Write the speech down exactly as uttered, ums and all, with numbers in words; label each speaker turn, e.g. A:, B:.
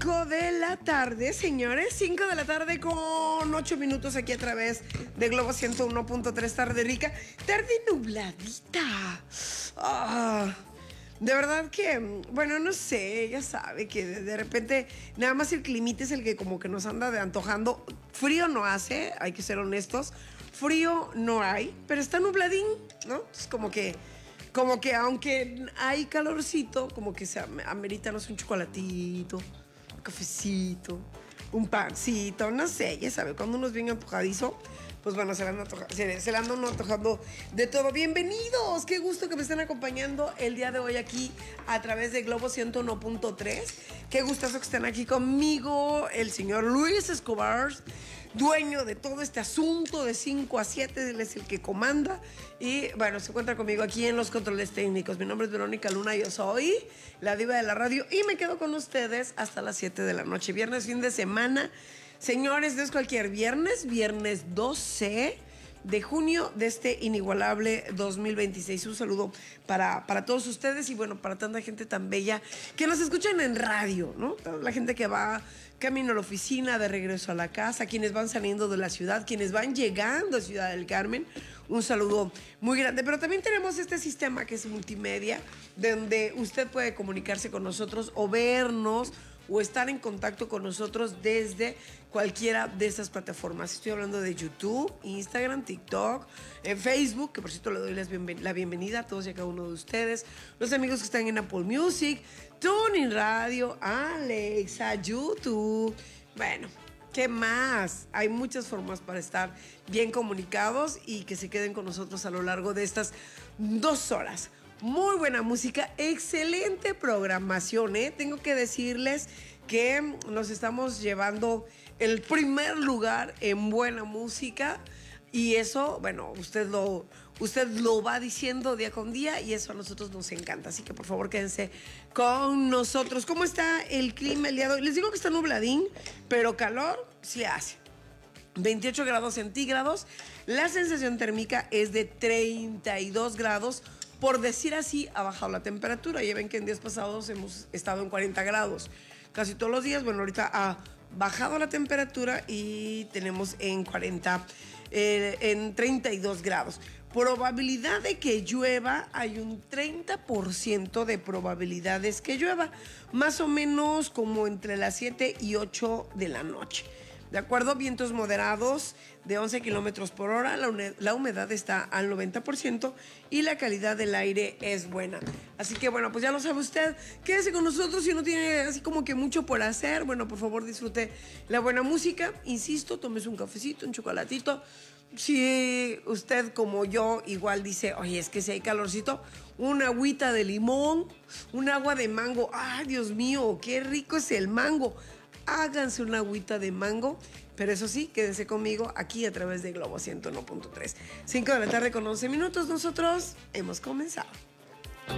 A: cinco de la tarde, señores. cinco de la tarde con ocho minutos aquí a través de Globo ciento uno punto tres. Tarde rica, tarde nubladita. Ah, de verdad que, bueno, no sé, ya sabe que de, de repente nada más el climita es el que como que nos anda de antojando. Frío no hace, hay que ser honestos. Frío no hay, pero está nubladín, ¿no? Es como que... Como que aunque hay calorcito, como que se amerita, no sé, un chocolatito, un cafecito, un pancito, no sé, ya sabe, cuando uno es bien antojadizo, pues bueno, se le anda antoja, se, se le anda uno antojando de todo. Bienvenidos, qué gusto que me estén acompañando el día de hoy aquí a través de Globo ciento uno punto tres. Qué gustazo que estén aquí conmigo, el señor Luis Escobar, dueño de todo este asunto de cinco a siete, él es el que comanda. Y bueno, se encuentra conmigo aquí en los controles técnicos. Mi nombre es Verónica Luna, yo soy la diva de la radio y me quedo con ustedes hasta las siete de la noche. Viernes, fin de semana. Señores, no es cualquier viernes, viernes doce de junio de este inigualable dos mil veintiséis. Un saludo para, para todos ustedes y bueno, para tanta gente tan bella que nos escuchan en radio, ¿no? La gente que va camino a la oficina, de regreso a la casa, quienes van saliendo de la ciudad, quienes van llegando a Ciudad del Carmen, un saludo muy grande. Pero también tenemos este sistema que es multimedia, donde usted puede comunicarse con nosotros o vernos o estar en contacto con nosotros desde cualquiera de estas plataformas. Estoy hablando de YouTube, Instagram, TikTok, en Facebook, que por cierto le doy las bienven- la bienvenida a todos y a cada uno de ustedes, los amigos que están en Apple Music, TuneIn Radio, Alexa, YouTube. Bueno, ¿qué más? Hay muchas formas para estar bien comunicados y que se queden con nosotros a lo largo de estas dos horas. Muy buena música, excelente programación, ¿eh? Tengo que decirles que nos estamos llevando el primer lugar en buena música y eso, bueno, usted lo, usted lo va diciendo día con día y eso a nosotros nos encanta. Así que por favor quédense con nosotros. ¿Cómo está el clima el día de hoy? Les digo que está nubladín, pero calor sí hace. veintiocho grados centígrados, la sensación térmica es de treinta y dos grados. Por decir así, ha bajado la temperatura. Ya ven que en días pasados hemos estado en cuarenta grados. Casi todos los días, bueno, ahorita ha bajado la temperatura y tenemos en cuarenta, eh, en treinta y dos grados. Probabilidad de que llueva, hay un treinta por ciento de probabilidades que llueva. Más o menos como entre las siete y ocho de la noche. De acuerdo, vientos moderados de once kilómetros por hora, la, la humedad está al noventa por ciento y la calidad del aire es buena. Así que bueno, pues ya lo sabe usted, quédese con nosotros si no tiene así como que mucho por hacer. Bueno, por favor disfrute la buena música, insisto, tómese un cafecito, un chocolatito. Si usted como yo igual dice, oye, es que si hay calorcito, una agüita de limón, un agua de mango, ay Dios mío, qué rico es el mango. Háganse una agüita de mango, pero eso sí, quédense conmigo aquí a través de Globo ciento uno punto tres. cinco de la tarde con once minutos, nosotros hemos comenzado.